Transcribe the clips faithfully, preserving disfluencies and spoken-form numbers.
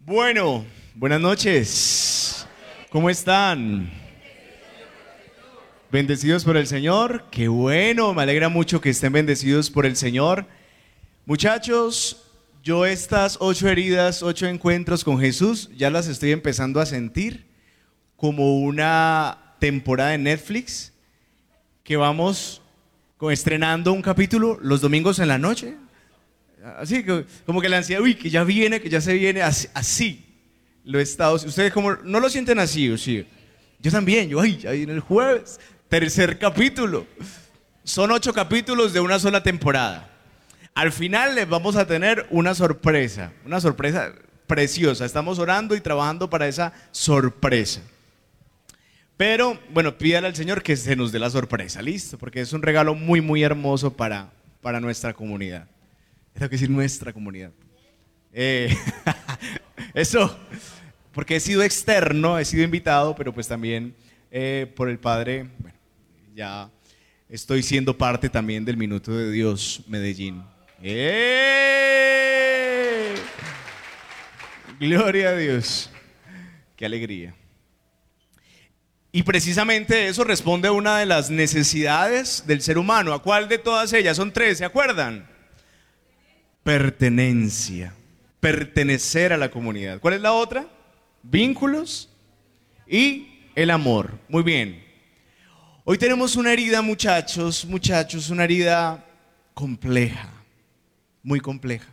Bueno, buenas noches. ¿Cómo están? ¿Bendecidos por el Señor? Qué bueno, me alegra mucho que estén bendecidos por el Señor. Muchachos, yo estas ocho heridas, ocho encuentros con Jesús, ya las estoy empezando a sentir como una temporada de Netflix que vamos como estrenando un capítulo los domingos en la noche. Así como que la ansiedad, uy, que ya viene, que ya se viene, así, así lo he estado. Ustedes como no lo sienten así, o sí. Yo también, yo, ay, ya viene el jueves, tercer capítulo. Son ocho capítulos de una sola temporada. Al final les vamos a tener una sorpresa, una sorpresa preciosa. Estamos orando y trabajando para esa sorpresa. Pero, bueno, pídale al Señor que se nos dé la sorpresa, ¿listo? Porque es un regalo muy, muy hermoso para, para nuestra comunidad. Tengo que decir nuestra comunidad. Eh, eso, porque he sido externo, he sido invitado, pero pues también eh, por el Padre, bueno, ya estoy siendo parte también del Minuto de Dios Medellín. ¡Eh! Gloria a Dios. Qué alegría. Y precisamente eso responde a una de las necesidades del ser humano. ¿A cuál de todas ellas? Son tres, ¿se acuerdan? Pertenencia, pertenecer a la comunidad. ¿Cuál es la otra? Vínculos y el amor. Muy bien. Hoy tenemos una herida, muchachos, muchachos, una herida compleja, muy compleja.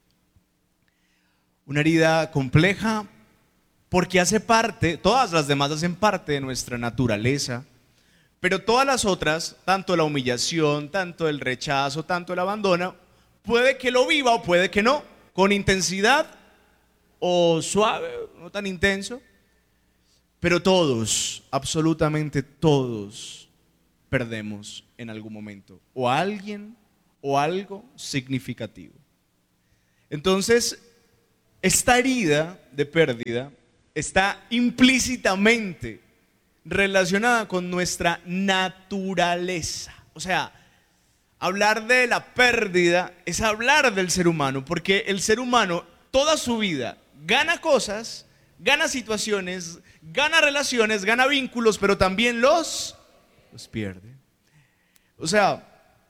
Una herida compleja porque hace parte, todas las demás hacen parte de nuestra naturaleza, pero todas las otras, tanto la humillación, tanto el rechazo, tanto el abandono, puede que lo viva o puede que no, con intensidad o suave, no tan intenso, pero todos, absolutamente todos, perdemos en algún momento o a alguien o algo significativo. Entonces, esta herida de pérdida está implícitamente relacionada con nuestra naturaleza, o sea, hablar de la pérdida es hablar del ser humano, porque el ser humano toda su vida gana cosas, gana situaciones, gana relaciones, gana vínculos, pero también los, los pierde. O sea,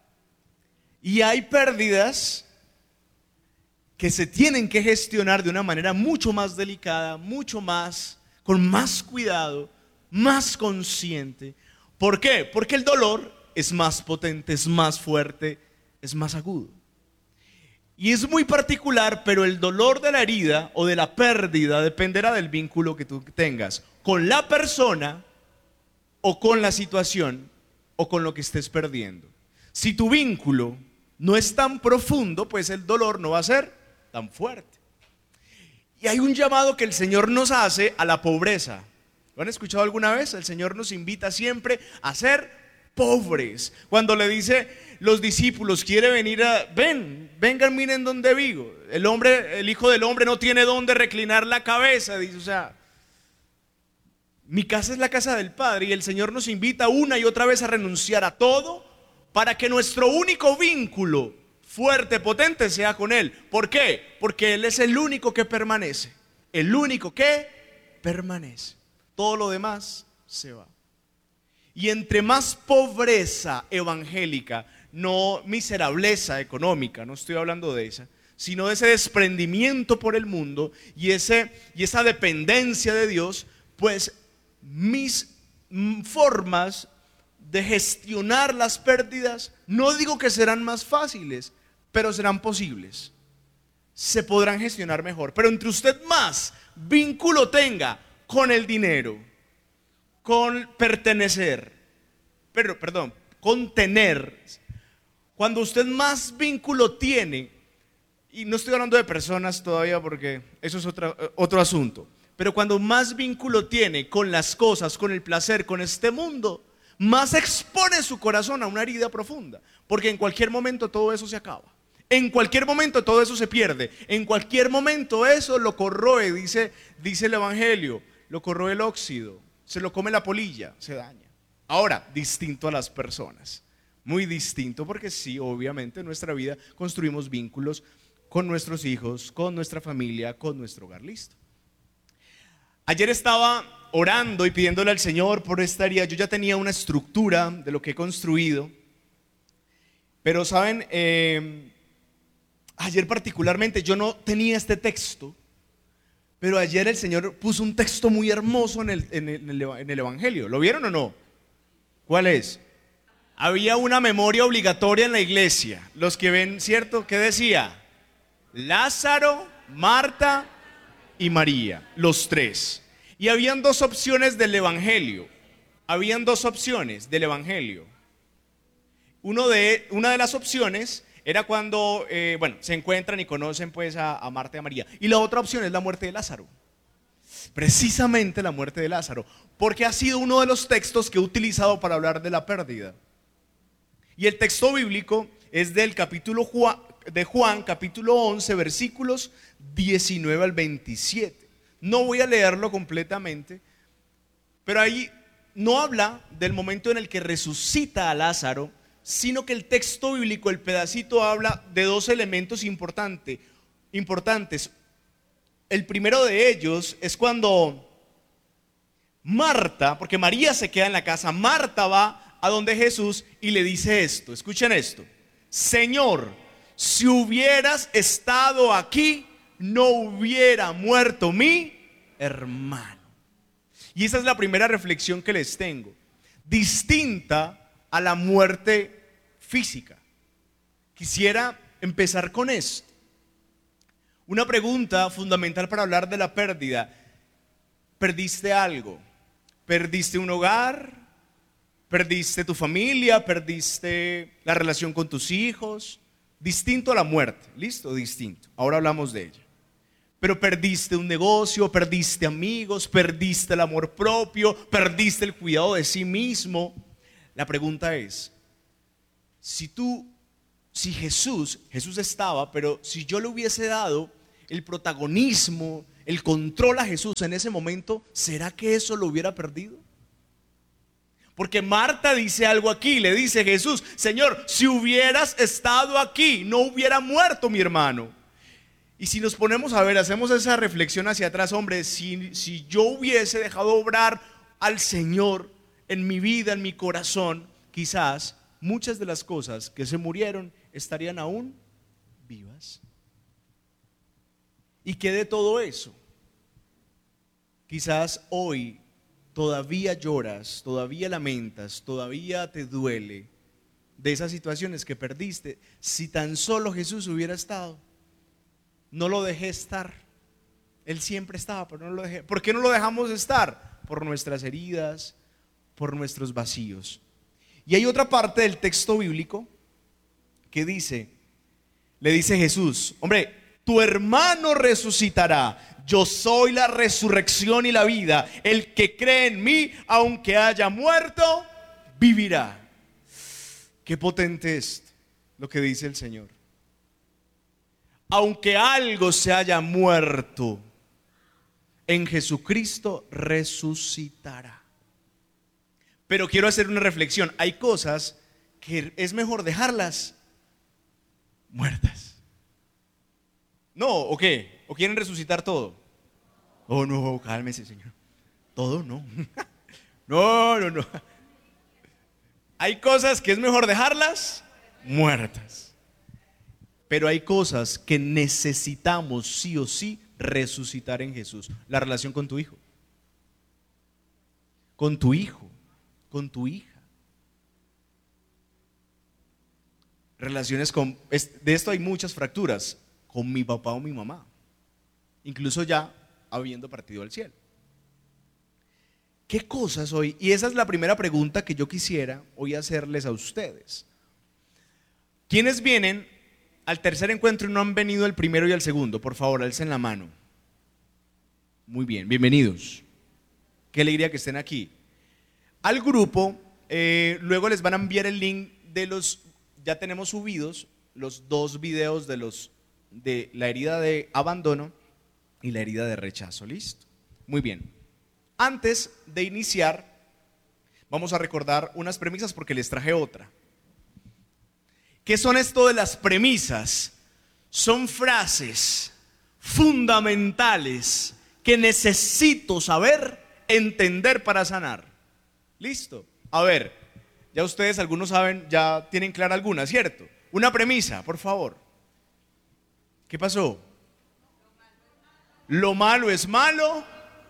y hay pérdidas que se tienen que gestionar de una manera mucho más delicada, mucho más, con más cuidado, más consciente. ¿Por qué? Porque el dolor es más potente, es más fuerte, es más agudo. Y es muy particular, pero el dolor de la herida o de la pérdida dependerá del vínculo que tú tengas con la persona o con la situación o con lo que estés perdiendo. Si tu vínculo no es tan profundo, pues el dolor no va a ser tan fuerte. Y hay un llamado que el Señor nos hace a la pobreza. ¿Lo han escuchado alguna vez? El Señor nos invita siempre a ser pobres. Cuando le dice los discípulos, quiere venir a, ven, vengan, miren dónde vivo. El hombre, el hijo del hombre no tiene dónde reclinar la cabeza, dice, o sea, mi casa es la casa del Padre, y el Señor nos invita una y otra vez a renunciar a todo para que nuestro único vínculo fuerte, potente, sea con Él. ¿Por qué? Porque Él es el único que permanece, el único que permanece. Todo lo demás se va. Y entre más pobreza evangélica, no miserableza económica, no estoy hablando de esa, sino de ese desprendimiento por el mundo y, ese, y esa dependencia de Dios, pues mis formas de gestionar las pérdidas, no digo que serán más fáciles, pero serán posibles. Se podrán gestionar mejor. Pero entre usted más vínculo tenga con el dinero, con pertenecer, pero, perdón, con tener, cuando usted más vínculo tiene, y no estoy hablando de personas todavía porque eso es otra, otro asunto, pero cuando más vínculo tiene con las cosas, con el placer, con este mundo, más expone su corazón a una herida profunda, porque en cualquier momento todo eso se acaba, en cualquier momento todo eso se pierde, en cualquier momento eso lo corroe, dice, dice el Evangelio, lo corroe el óxido, se lo come la polilla, se daña. Ahora, distinto a las personas, muy distinto, porque sí, obviamente en nuestra vida construimos vínculos con nuestros hijos, con nuestra familia, con nuestro hogar, listo. Ayer estaba orando y pidiéndole al Señor por esta área. Yo ya tenía una estructura de lo que he construido, pero saben, eh, ayer particularmente yo no tenía este texto, pero ayer el Señor puso un texto muy hermoso en el, en el, en el, en el Evangelio. ¿Lo vieron o no? ¿Cuál es? Había una memoria obligatoria en la iglesia. Los que ven, ¿cierto? ¿Qué decía? Lázaro, Marta y María, los tres. Y habían dos opciones del Evangelio. Habían dos opciones del Evangelio. Uno de, una de las opciones era cuando, eh, bueno, se encuentran y conocen pues a, a Marta y a María. Y la otra opción es la muerte de Lázaro. Precisamente la muerte de Lázaro, porque ha sido uno de los textos que he utilizado para hablar de la pérdida. Y el texto bíblico es del capítulo Juan, de Juan, capítulo once, versículos diecinueve al veintisiete. No voy a leerlo completamente, pero ahí no habla del momento en el que resucita a Lázaro, sino que el texto bíblico, el pedacito, habla de dos elementos importante, importantes. El primero de ellos es cuando Marta, porque María se queda en la casa, Marta va a donde Jesús y le dice esto, escuchen esto: Señor, si hubieras estado aquí, no hubiera muerto mi hermano. Y esa es la primera reflexión que les tengo, distinta a la muerte física. Quisiera empezar con esto. Una pregunta fundamental para hablar de la pérdida. ¿Perdiste algo? ¿Perdiste un hogar? ¿Perdiste tu familia? ¿Perdiste la relación con tus hijos? Distinto a la muerte, ¿listo? Distinto. Ahora hablamos de ella. Pero perdiste un negocio, perdiste amigos, perdiste el amor propio, perdiste el cuidado de sí mismo. La pregunta es, si tú, si Jesús, Jesús estaba, pero si yo le hubiese dado el protagonismo, el control a Jesús en ese momento, ¿será que eso lo hubiera perdido? Porque Marta dice algo aquí, le dice a Jesús: Señor, si hubieras estado aquí, no hubiera muerto mi hermano. Y si nos ponemos a ver, hacemos esa reflexión hacia atrás, hombre, si, si yo hubiese dejado obrar al Señor en mi vida, en mi corazón, quizás muchas de las cosas que se murieron estarían aún vivas. ¿Y qué de todo eso? Quizás hoy todavía lloras, todavía lamentas, todavía te duele de esas situaciones que perdiste. Si tan solo Jesús hubiera estado. No lo dejé estar. Él siempre estaba, pero no lo dejé. ¿Por qué no lo dejamos estar? Por nuestras heridas, por nuestros vacíos. Y hay otra parte del texto bíblico que dice, le dice Jesús: hombre, tu hermano resucitará. Yo soy la resurrección y la vida. El que cree en mí, aunque haya muerto, vivirá. Qué potente es lo que dice el Señor. Aunque algo se haya muerto, en Jesucristo resucitará. Pero quiero hacer una reflexión. Hay cosas que es mejor dejarlas muertas. ¿No? ¿O qué? ¿O quieren resucitar todo? Oh, no, cálmese, Señor. Todo no. No, no, no. Hay cosas que es mejor dejarlas muertas. Pero hay cosas que necesitamos sí o sí resucitar en Jesús. La relación con tu hijo, con tu hijo, con tu hija. Relaciones con, de esto hay muchas fracturas, con mi papá o mi mamá, incluso ya habiendo partido al cielo. ¿Qué cosas hoy? Y esa es la primera pregunta que yo quisiera hoy hacerles a ustedes. ¿Quiénes vienen al tercer encuentro y no han venido al primero y al segundo? Por favor, alcen la mano. Muy bien, bienvenidos. Qué alegría que estén aquí. Al grupo, eh, luego les van a enviar el link de los, ya tenemos subidos los dos videos de los de la herida de abandono y la herida de rechazo. ¿Listo? Muy bien. Antes de iniciar, vamos a recordar unas premisas porque les traje otra. ¿Qué son esto de las premisas? Son frases fundamentales que necesito saber, entender para sanar. Listo. A ver, ya ustedes algunos saben, ya tienen clara alguna, ¿cierto? Una premisa, por favor. ¿Qué pasó? Lo malo es malo,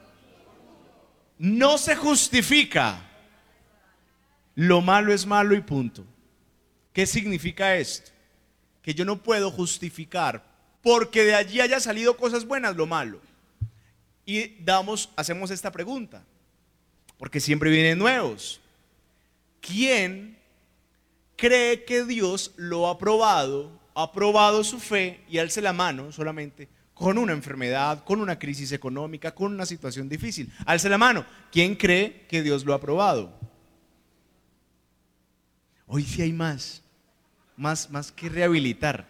no se justifica. Lo malo es malo y punto. ¿Qué significa esto? Que yo no puedo justificar porque de allí haya salido cosas buenas lo malo. Y damos, hacemos esta pregunta, porque siempre vienen nuevos. ¿Quién cree que Dios lo ha probado, ha probado su fe y alce la mano solamente con una enfermedad, con una crisis económica, con una situación difícil? Alce la mano. ¿Quién cree que Dios lo ha probado? Hoy sí hay más, más, más que rehabilitar.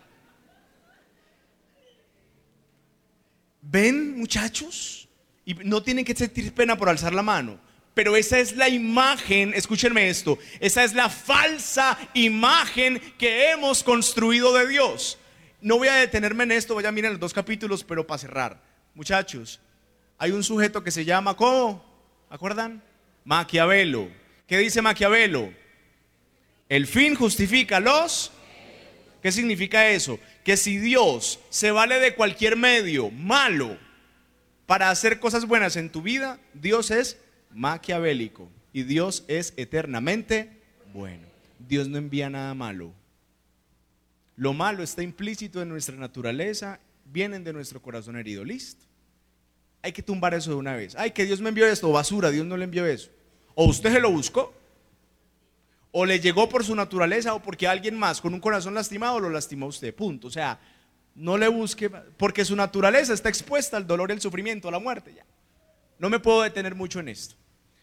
¿Ven, muchachos? Y no tienen que sentir pena por alzar la mano, pero esa es la imagen, escúchenme esto, esa es la falsa imagen que hemos construido de Dios. No voy a detenerme en esto, voy a mirar los dos capítulos, pero para cerrar. Muchachos, hay un sujeto que se llama, ¿cómo? ¿Acuerdan? Maquiavelo. ¿Qué dice Maquiavelo? El fin justifica los... ¿Qué significa eso? Que si Dios se vale de cualquier medio malo para hacer cosas buenas en tu vida, Dios es maquiavélico y Dios es eternamente bueno. Dios no envía nada malo. Lo malo está implícito en nuestra naturaleza, vienen de nuestro corazón herido. Listo. Hay que tumbar eso de una vez. Ay, que Dios me envió esto, basura, Dios no le envió eso. O usted se lo buscó, o le llegó por su naturaleza, o porque alguien más con un corazón lastimado lo lastimó a usted, punto. O sea, no le busque, porque su naturaleza está expuesta al dolor, el sufrimiento, a la muerte. Ya. No me puedo detener mucho en esto.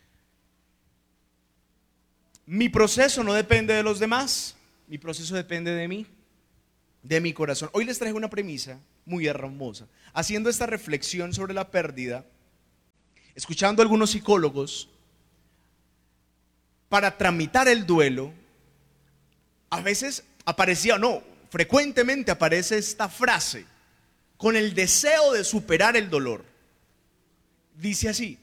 Mi proceso no depende de los demás, mi proceso depende de mí, de mi corazón. Hoy les traigo una premisa muy hermosa, haciendo esta reflexión sobre la pérdida, escuchando a algunos psicólogos. Para tramitar el duelo, a veces aparecía, no, frecuentemente aparece esta frase, con el deseo de superar el dolor. Dice así: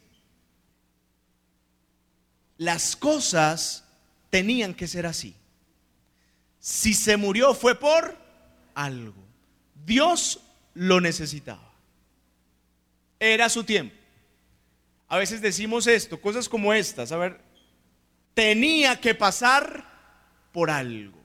las cosas tenían que ser así. Si se murió fue por algo. Dios lo necesitaba. Era su tiempo. A veces decimos esto, cosas como estas, a ver, tenía que pasar por algo.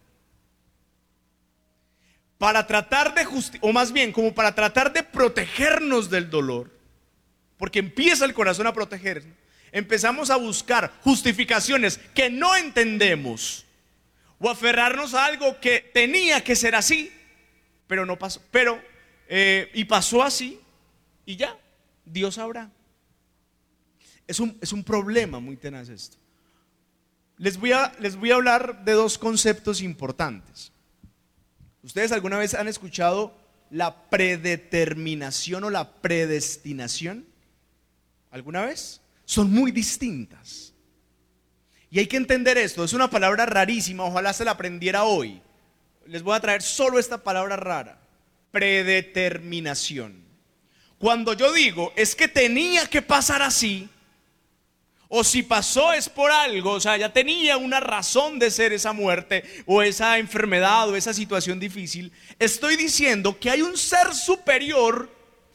Para tratar de justificar, o más bien como para tratar de protegernos del dolor, porque empieza el corazón a protegernos, empezamos a buscar justificaciones que no entendemos, o aferrarnos a algo que tenía que ser así, pero no pasó, pero, eh, y pasó así, y ya, Dios sabrá. Es un, es un problema muy tenaz esto. Les voy a, les voy a hablar de dos conceptos importantes. ¿Ustedes alguna vez han escuchado la predeterminación o la predestinación? ¿Alguna vez? Son muy distintas. Y hay que entender esto, es una palabra rarísima, ojalá se la aprendiera hoy. Les voy a traer solo esta palabra rara, predeterminación. Cuando yo digo, es que tenía que pasar así, o si pasó es por algo, o sea, ya tenía una razón de ser esa muerte o esa enfermedad o esa situación difícil. Estoy diciendo que hay un ser superior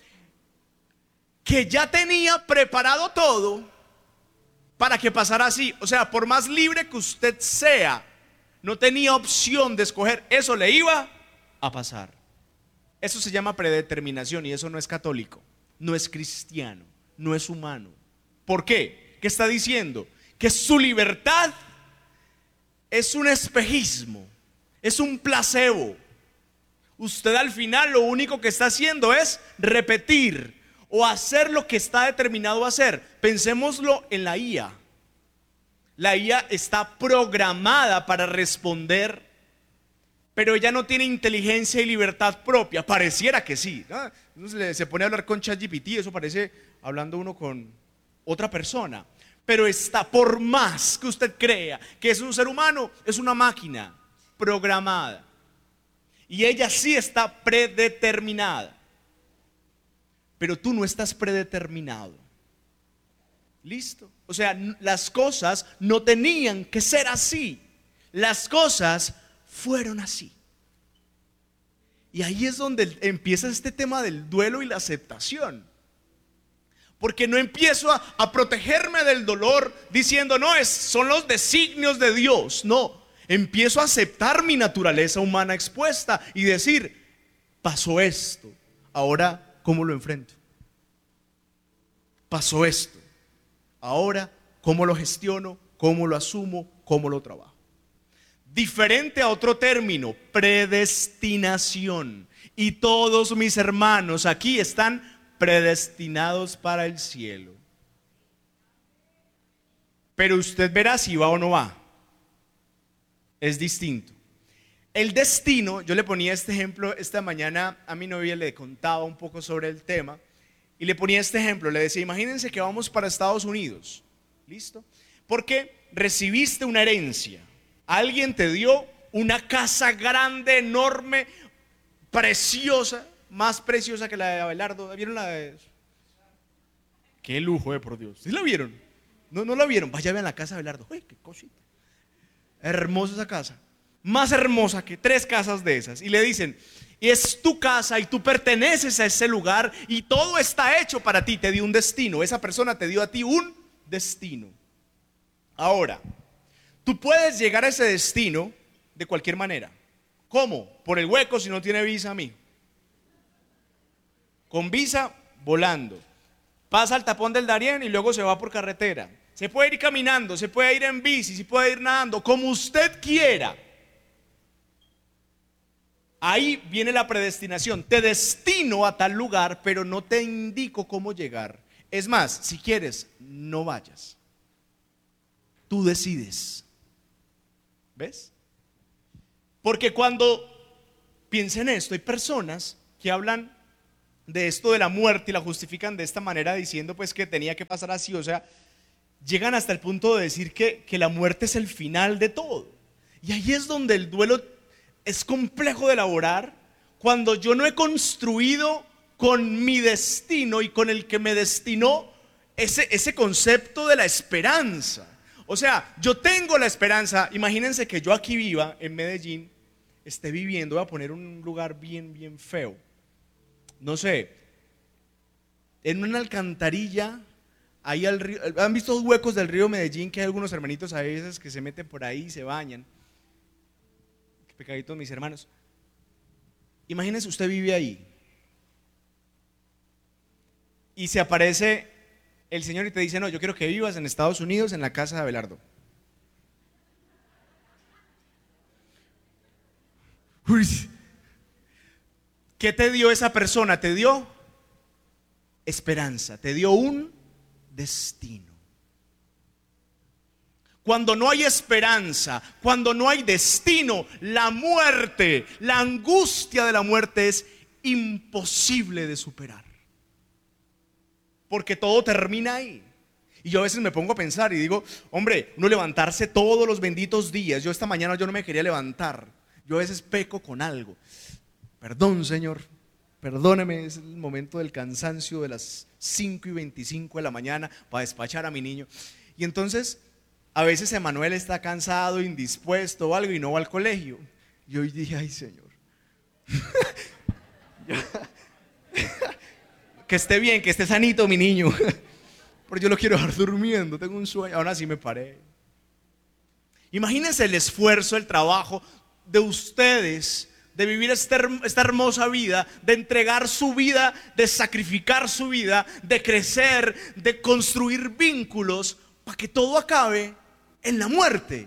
que ya tenía preparado todo para que pasara así. O sea, por más libre que usted sea, no tenía opción de escoger, eso le iba a pasar. Eso se llama predeterminación y eso no es católico, no es cristiano, no es humano. ¿Por qué? ¿Qué está diciendo? Que su libertad es un espejismo, es un placebo. Usted al final lo único que está haciendo es repetir o hacer lo que está determinado a hacer. Pensémoslo en la I A. La I A está programada para responder, pero ella no tiene inteligencia y libertad propia. Pareciera que sí, ¿no? Se pone a hablar con ChatGPT, eso parece hablando uno con otra persona, pero está, por más que usted crea que es un ser humano, es una máquina programada y ella sí está predeterminada. pero tú no estás predeterminado. ¿Listo? O sea, las cosas no tenían que ser así. Las cosas fueron así. Y ahí es donde empieza este tema del duelo y la aceptación. Porque no empiezo a, a protegerme del dolor diciendo, no, es, son los designios de Dios. No, empiezo a aceptar mi naturaleza humana expuesta y decir, pasó esto, ahora ¿cómo lo enfrento? Pasó esto, ahora ¿cómo lo gestiono? ¿Cómo lo asumo? ¿Cómo lo trabajo? Diferente a otro término, predestinación. Y todos mis hermanos aquí están predestinados para el cielo. Pero usted verá si va o no va. Es distinto. El destino, yo le ponía este ejemplo esta mañana a mi novia, le contaba un poco sobre el tema y le ponía este ejemplo, le decía, imagínense que vamos para Estados Unidos, ¿listo? Porque recibiste una herencia, alguien te dio una casa grande, enorme, preciosa, más preciosa que la de Abelardo. ¿Vieron la de...? Qué lujo, eh, por Dios. ¿Sí la vieron? No, no la vieron. Vaya, vean la casa de Abelardo. Uy, qué cosita. Hermosa esa casa. Más hermosa que tres casas de esas. Y le dicen, es tu casa y tú perteneces a ese lugar y todo está hecho para ti. Te dio un destino. Esa persona te dio a ti un destino. Ahora, tú puedes llegar a ese destino de cualquier manera. ¿Cómo? Por el hueco si no tiene visa, amigo. Con visa, volando. Pasa al tapón del Darién y luego se va por carretera. Se puede ir caminando, se puede ir en bici, se puede ir nadando, como usted quiera. Ahí viene la predestinación. Te destino a tal lugar, pero no te indico cómo llegar. Es más, si quieres, no vayas. Tú decides. ¿Ves? Porque cuando piensa en esto, hay personas que hablan de esto de la muerte y la justifican de esta manera diciendo pues que tenía que pasar así, o sea, llegan hasta el punto de decir que, que la muerte es el final de todo. Y ahí es donde el duelo es complejo de elaborar, cuando yo no he construido con mi destino y con el que me destinó ese, ese concepto de la esperanza. O sea, yo tengo la esperanza, imagínense que yo aquí viva en Medellín, esté viviendo, voy a poner un lugar bien, bien feo. No sé, en una alcantarilla, ahí al río, ¿han visto los huecos del río Medellín? Que hay algunos hermanitos a veces que se meten por ahí y se bañan. Qué pecaditos mis hermanos. Imagínense, usted vive ahí y se aparece el Señor y te dice, no, yo quiero que vivas en Estados Unidos, en la casa de Abelardo. Uy. ¿Qué te dio esa persona? Te dio esperanza, te dio un destino. Cuando no hay esperanza, cuando no hay destino, la muerte, la angustia de la muerte es imposible de superar. Porque todo termina ahí. Y yo a veces me pongo a pensar y digo, hombre, no levantarse todos los benditos días. Yo esta mañana yo no me quería levantar. Yo a veces peco con algo. Perdón, Señor, perdóneme, es el momento del cansancio de las cinco y veinticinco de la mañana para despachar a mi niño. Y entonces, a veces Emanuel está cansado, indispuesto o algo y no va al colegio. Y hoy dije, ay, Señor, que esté bien, que esté sanito mi niño, porque yo lo quiero dejar durmiendo, tengo un sueño, aún así me paré. Imagínense el esfuerzo, el trabajo de ustedes, de vivir esta, esta hermosa vida, de entregar su vida, de sacrificar su vida, de crecer, de construir vínculos para que todo acabe en la muerte.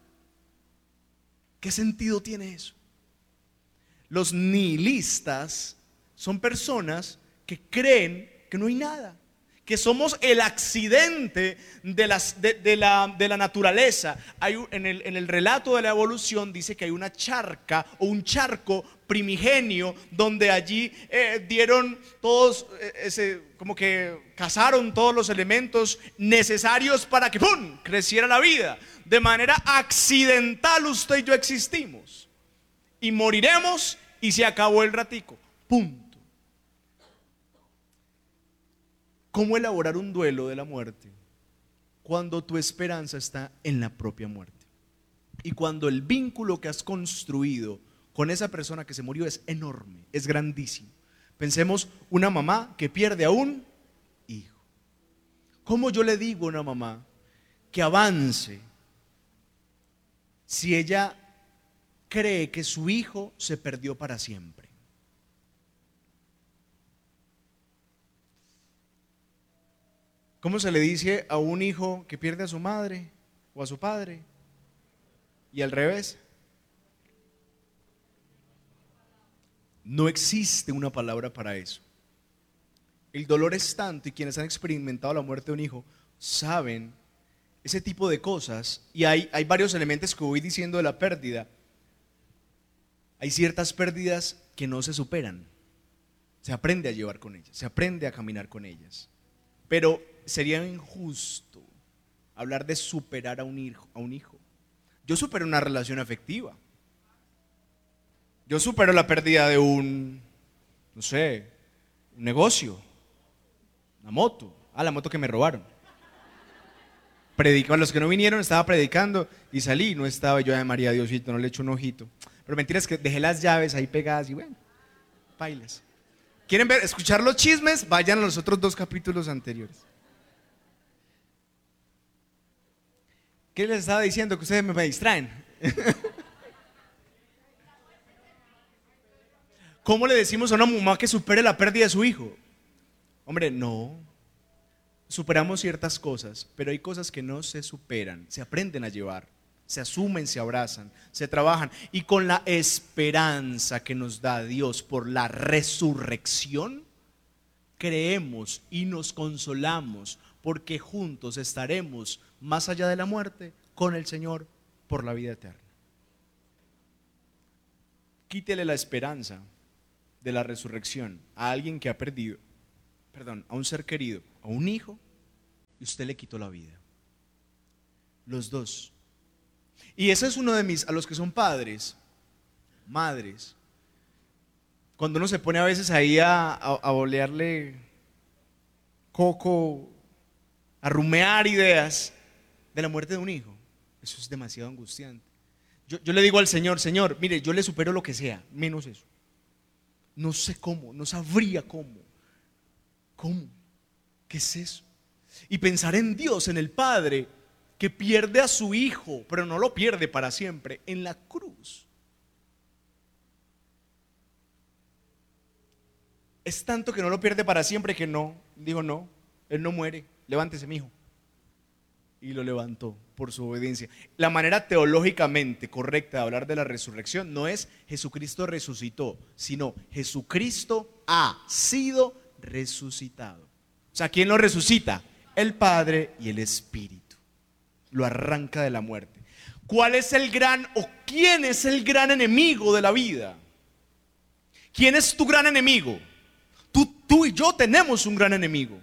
¿Qué sentido tiene eso? Los nihilistas son personas que creen que no hay nada, que somos el accidente de, las, de, de, la, de la naturaleza. Hay, en, el, en el relato de la evolución dice que hay una charca o un charco primigenio donde allí eh, dieron todos, eh, ese, como que cazaron todos los elementos necesarios para que ¡pum!, creciera la vida. De manera accidental usted y yo existimos y moriremos y se acabó el ratico, punto. ¿Cómo elaborar un duelo de la muerte? Cuando tu esperanza está en la propia muerte. Y cuando el vínculo que has construido con esa persona que se murió es enorme, es grandísimo. Pensemos una mamá que pierde a un hijo. ¿Cómo yo le digo a una mamá que avance si ella cree que su hijo se perdió para siempre? ¿Cómo se le dice a un hijo que pierde a su madre o a su padre? Y al revés. No existe una palabra para eso. El dolor es tanto, y quienes han experimentado la muerte de un hijo saben ese tipo de cosas. Y hay, hay varios elementos que voy diciendo de la pérdida. Hay ciertas pérdidas que no se superan. Se aprende a llevar con ellas, se aprende a caminar con ellas. Pero sería injusto hablar de superar a un hijo, a un hijo. Yo supero una relación afectiva. Yo supero la pérdida de un, no sé, un negocio, una moto. Ah, la moto que me robaron. Predico, a los que no vinieron estaba predicando y salí, no estaba yo, de María Diosito, no le echo un ojito. Pero mentira es que dejé las llaves ahí pegadas y bueno, pailas. ¿Quieren ver, escuchar los chismes? Vayan a los otros dos capítulos anteriores. ¿Qué les estaba diciendo? Que ustedes me distraen. ¿Cómo le decimos a una mamá que supere la pérdida de su hijo? Hombre, no. Superamos ciertas cosas, pero hay cosas que no se superan, se aprenden a llevar, se asumen, se abrazan, se trabajan. Y con la esperanza que nos da Dios por la resurrección, creemos y nos consolamos porque juntos estaremos más allá de la muerte con el Señor por la vida eterna. Quítele la esperanza de la resurrección a alguien que ha perdido, perdón, a un ser querido, a un hijo, y usted le quitó la vida. Los dos. Y ese es uno de mis, a los que son padres, madres, cuando uno se pone a veces ahí a, a, a bolearle coco, a rumear ideas de la muerte de un hijo, eso es demasiado angustiante. Yo, yo le digo al Señor, Señor, mire, yo le supero lo que sea, menos eso. No sé cómo, no sabría cómo. ¿Cómo? ¿Qué es eso? Y pensar en Dios, en el Padre, que pierde a su hijo, pero no lo pierde para siempre, en la cruz. Es tanto que no lo pierde para siempre que no, dijo no, él no muere, levántese mi hijo. Y lo levantó por su obediencia. La manera teológicamente correcta de hablar de la resurrección no es Jesucristo resucitó, sino Jesucristo ha sido resucitado. O sea, ¿quién lo resucita? El Padre y el Espíritu. Lo arranca de la muerte. ¿Cuál es el gran o quién es el gran enemigo de la vida? ¿Quién es tu gran enemigo? Tú, tú y yo tenemos un gran enemigo.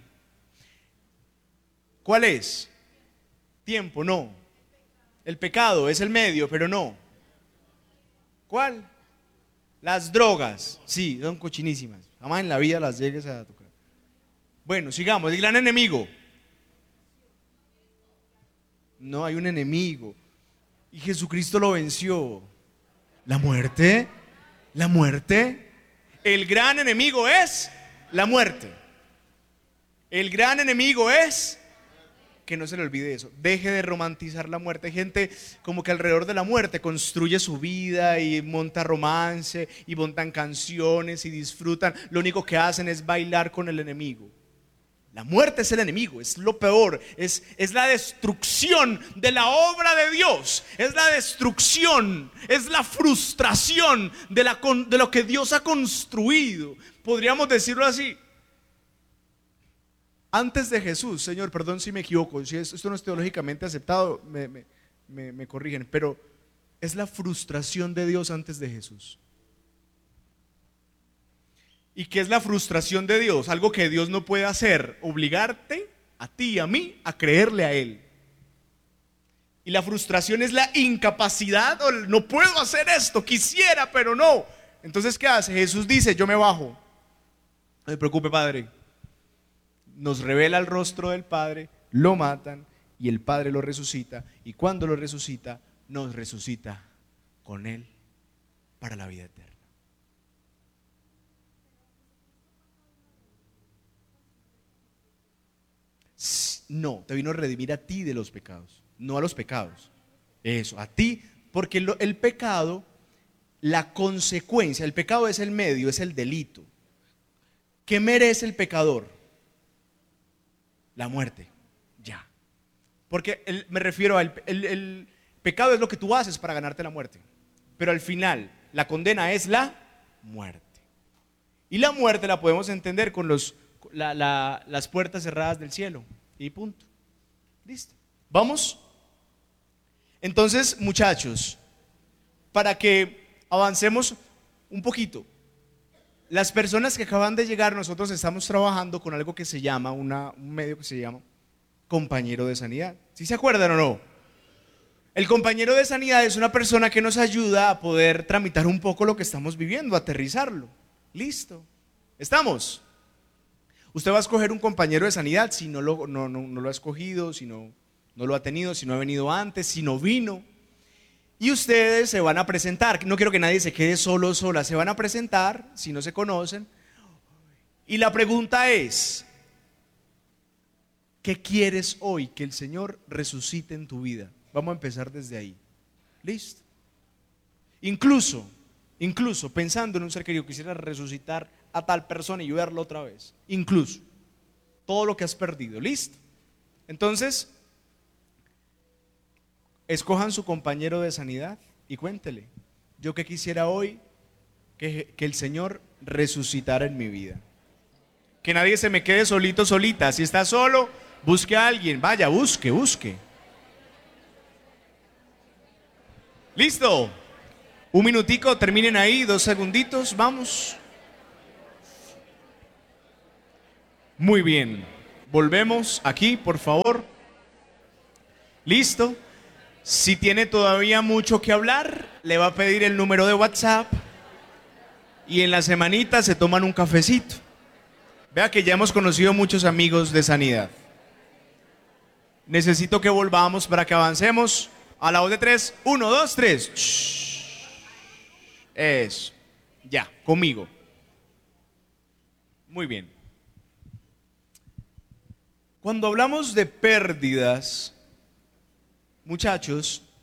¿Cuál es? Tiempo, no. El pecado es el medio, pero no. ¿Cuál? Las drogas, sí, son cochinísimas. Jamás en la vida las llegues a tocar. Bueno, sigamos, el gran enemigo. No, hay un enemigo. Y Jesucristo lo venció. ¿La muerte? ¿La muerte? El gran enemigo es la muerte. El gran enemigo es... Que no se le olvide eso. Deje de romantizar la muerte. Hay gente como que alrededor de la muerte construye su vida y monta romance y montan canciones y disfrutan. Lo único que hacen es bailar con el enemigo. La muerte es el enemigo, es lo peor, es, es la destrucción de la obra de Dios, es la destrucción, es la frustración de, la, de lo que Dios ha construido. Podríamos decirlo así. Antes de Jesús, Señor, perdón si me equivoco, si esto no es teológicamente aceptado, me, me, me, me corrigen, pero es la frustración de Dios antes de Jesús. ¿Y qué es la frustración de Dios? Algo que Dios no puede hacer, obligarte a ti y a mí a creerle a Él. Y la frustración es la incapacidad, o el, no puedo hacer esto, quisiera, pero no. Entonces, ¿qué hace? Jesús dice, yo me bajo. No me preocupe, Padre. nos revela el rostro del Padre, lo matan y el Padre lo resucita, y cuando lo resucita, nos resucita con Él para la vida eterna. No, te vino a redimir a ti de los pecados, no a los pecados. Eso, a ti, porque lo, el pecado, la consecuencia, el pecado es el medio, es el delito. ¿Qué merece el pecador? La muerte, ya. Porque el, me refiero al el, el pecado es lo que tú haces para ganarte la muerte, pero al final la condena es la muerte. Y la muerte la podemos entender con los, la, la, las puertas cerradas del cielo. Y punto. Listo. ¿Vamos? Entonces, muchachos, para que avancemos un poquito, las personas que acaban de llegar, nosotros estamos trabajando con algo que se llama, una, un medio que se llama compañero de sanidad. ¿Sí se acuerdan o no? El compañero de sanidad es una persona que nos ayuda a poder tramitar un poco lo que estamos viviendo, aterrizarlo. Listo. ¿Estamos? Usted va a escoger un compañero de sanidad si no lo, no, no, no lo ha escogido, si no, no lo ha tenido, si no ha venido antes, si no vino. Y ustedes se van a presentar. No quiero que nadie se quede solo o sola. Se van a presentar si no se conocen. Y la pregunta es: ¿qué quieres hoy que el Señor resucite en tu vida? Vamos a empezar desde ahí. ¿Listo? Incluso, incluso pensando en un ser querido, quisiera resucitar a tal persona y verlo otra vez. Incluso todo lo que has perdido. ¿Listo? Entonces, escojan su compañero de sanidad y cuéntele: yo que quisiera hoy que, que el Señor resucitara en mi vida. Que nadie se me quede solito, solita. Si está solo, busque a alguien. Vaya, busque, busque. ¿Listo? Un minutico, terminen ahí, dos segunditos, vamos. Muy bien. Volvemos aquí, por favor. ¿Listo? Si tiene todavía mucho que hablar, le va a pedir el número de WhatsApp y en la semanita se toman un cafecito. Vea que ya hemos conocido muchos amigos de sanidad. Necesito que volvamos para que avancemos. A la voz de tres, uno, dos, tres. Shh. Eso. Ya, conmigo. Muy bien. Cuando hablamos de pérdidas, muchachos,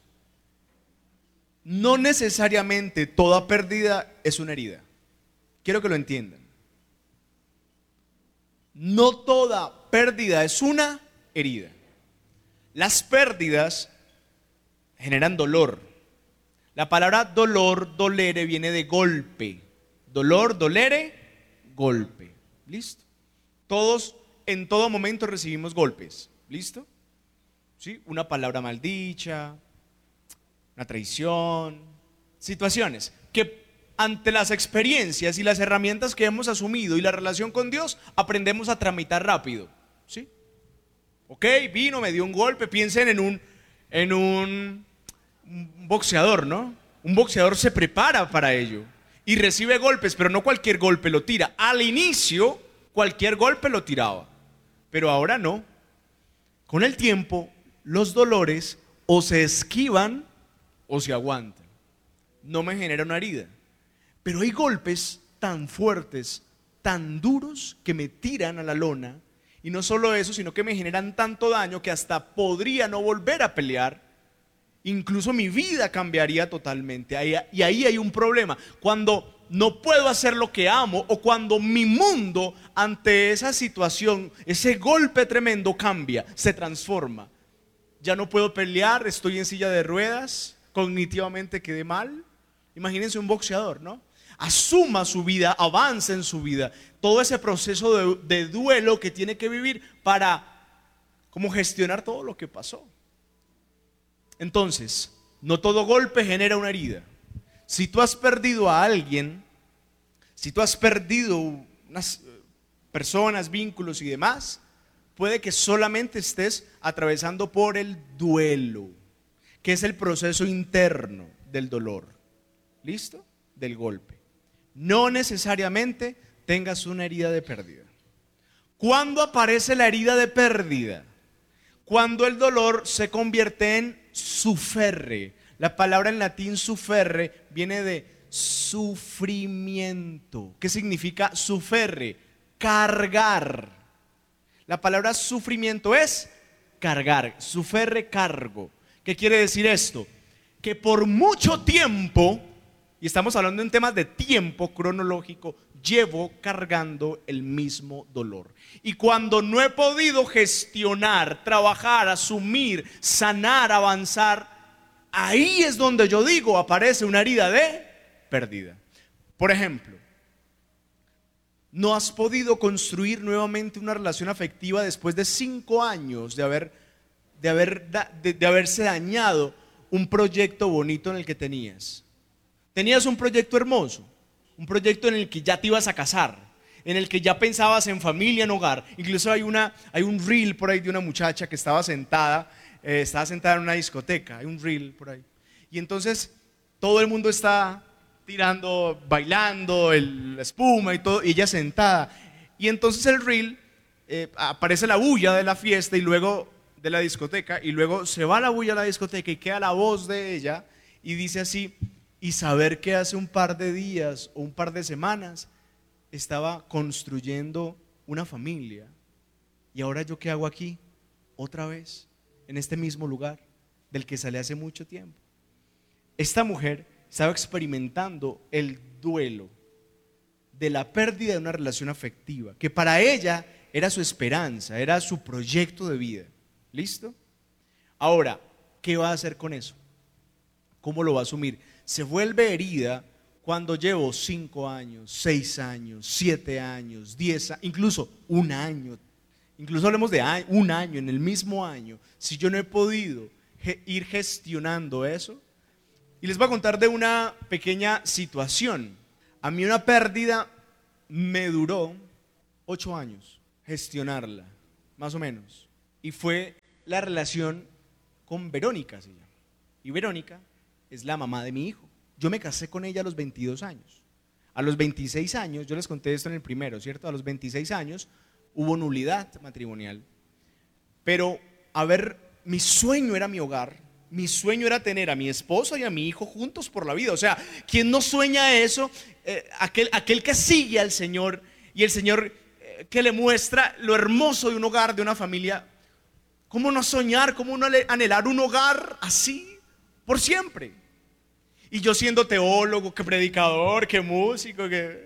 no necesariamente toda pérdida es una herida. Quiero que lo entiendan. No toda pérdida es una herida. Las pérdidas generan dolor. La palabra dolor, dolere, viene de golpe. Dolor, dolere, golpe. ¿Listo? Todos en todo momento recibimos golpes. ¿Listo? ¿Sí? Una palabra maldicha, una traición, situaciones que ante las experiencias y las herramientas que hemos asumido y la relación con Dios, aprendemos a tramitar rápido. ¿Sí? Ok, vino, me dio un golpe. Piensen en un, en un, un boxeador, ¿no? Un boxeador se prepara para ello y recibe golpes, pero no cualquier golpe lo tira. Al inicio, cualquier golpe lo tiraba, pero ahora no. Con el tiempo, los dolores o se esquivan o se aguantan. No me genera una herida, pero hay golpes tan fuertes, tan duros, que me tiran a la lona. Y no solo eso, sino que me generan tanto daño que hasta podría no volver a pelear. Incluso mi vida cambiaría totalmente. Ahí, y ahí hay un problema. Cuando no puedo hacer lo que amo, o cuando mi mundo ante esa situación, ese golpe tremendo, cambia, se transforma. Ya no puedo pelear, estoy en silla de ruedas, cognitivamente quedé mal. Imagínense un boxeador, ¿no? Asuma su vida, avance en su vida. Todo ese proceso de, de duelo que tiene que vivir para como gestionar todo lo que pasó. Entonces, no todo golpe genera una herida. Si tú has perdido a alguien, si tú has perdido unas personas, vínculos y demás, puede que solamente estés atravesando por el duelo, que es el proceso interno del dolor. ¿Listo? Del golpe. No necesariamente tengas una herida de pérdida. ¿Cuándo aparece la herida de pérdida? Cuando el dolor se convierte en sufferre. La palabra en latín sufferre viene de sufrimiento. ¿Qué significa sufferre? Cargar. La palabra sufrimiento es cargar. Sufferre, cargo. ¿Qué quiere decir esto? Que por mucho tiempo, y estamos hablando en temas de tiempo cronológico, llevo cargando el mismo dolor. Y cuando no he podido gestionar, trabajar, asumir, sanar, avanzar, ahí es donde yo digo, aparece una herida de pérdida. Por ejemplo, no has podido construir nuevamente una relación afectiva después de cinco años de haber, de haber, de, de haberse dañado un proyecto bonito en el que tenías. Tenías un proyecto hermoso, un proyecto en el que ya te ibas a casar, en el que ya pensabas en familia, en hogar. Incluso hay, una, hay un reel por ahí de una muchacha que estaba sentada, eh, estaba sentada en una discoteca, hay un reel por ahí. Y entonces todo el mundo está tirando, bailando, el, la espuma y todo, y ella sentada. Y entonces el reel, eh, aparece la bulla de la fiesta y luego de la discoteca, y luego se va la bulla de la discoteca y queda la voz de ella y dice así: y saber que hace un par de días o un par de semanas estaba construyendo una familia, y ahora yo qué hago aquí otra vez en este mismo lugar del que salí hace mucho tiempo. Esta mujer estaba experimentando el duelo de la pérdida de una relación afectiva que para ella era su esperanza, era su proyecto de vida. ¿Listo? Ahora, ¿qué va a hacer con eso? ¿Cómo lo va a asumir? Se vuelve herida cuando llevo cinco años, seis años, siete años, diez años, incluso un año, incluso hablemos de año, un año, en el mismo año, si yo no he podido ge- ir gestionando eso. Y les voy a contar de una pequeña situación. A mí una pérdida me duró ocho años gestionarla, más o menos. Y fue la relación con Verónica, se llama. Y Verónica es la mamá de mi hijo. Yo me casé con ella a los veintidós años. A los veintiséis años, yo les conté esto en el primero, ¿cierto? A los veintiséis años hubo nulidad matrimonial. Pero, a ver, mi sueño era mi hogar. Mi sueño era tener a mi esposa y a mi hijo juntos por la vida. O sea, ¿quién no sueña eso? Eh, aquel, aquel que sigue al Señor, y el Señor eh, que le muestra lo hermoso de un hogar, de una familia. ¿Cómo no soñar? ¿Cómo no anhelar un hogar así por siempre? Y yo siendo teólogo, que predicador, que músico, que...